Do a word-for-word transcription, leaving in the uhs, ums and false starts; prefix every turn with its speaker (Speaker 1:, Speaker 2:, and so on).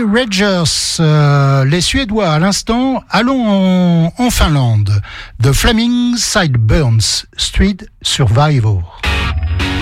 Speaker 1: Rangers, euh, les Suédois à l'instant. Allons en, en Finlande. The Flaming Sideburns Street Survivor.